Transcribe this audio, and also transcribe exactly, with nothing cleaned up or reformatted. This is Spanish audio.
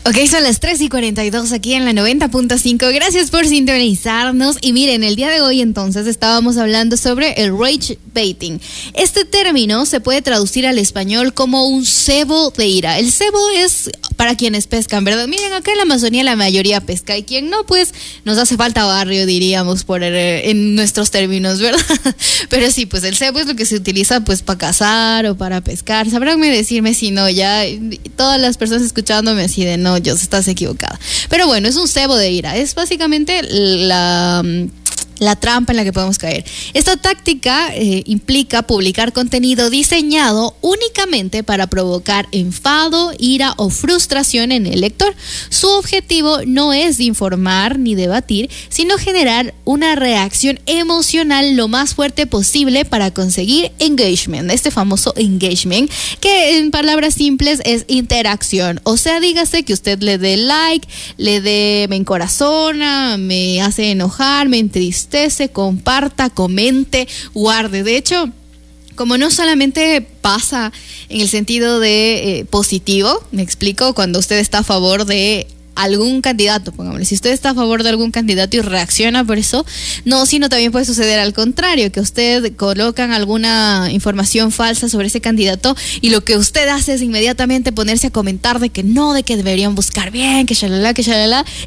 Ok, son las tres y cuarenta y dos aquí en la noventa punto cinco. Gracias por sintonizarnos. Y miren, el día de hoy entonces estábamos hablando sobre el rage baiting. Este término se puede traducir al español como un cebo de ira. El cebo es para quienes pescan, ¿verdad? Miren, acá en la Amazonía la mayoría pesca y quien no, pues nos hace falta barrio, diríamos, por el, en nuestros términos, ¿verdad? Pero sí, pues el cebo es lo que se utiliza pues para cazar o para pescar. Sabránme decirme si no, ya todas las personas escuchándome así de no, yo estás equivocada. Pero bueno, es un cebo de ira. Es básicamente la... la trampa en la que podemos caer. Esta táctica eh, implica publicar contenido diseñado únicamente para provocar enfado, ira o frustración en el lector. Su objetivo no es de informar ni debatir, sino generar una reacción emocional lo más fuerte posible para conseguir engagement, este famoso engagement, que en palabras simples es interacción. O sea, dígase que usted le dé like, le dé me encorazona, me hace enojar, me entristece, se comparta, comente, guarde. De hecho, como no solamente pasa en el sentido de eh, positivo, me explico, cuando usted está a favor de algún candidato, pongámosle, si usted está a favor de algún candidato y reacciona por eso, no, sino también puede suceder al contrario, que usted colocan alguna información falsa sobre ese candidato y lo que usted hace es inmediatamente ponerse a comentar de que no, de que deberían buscar bien, que shalala, que shalala,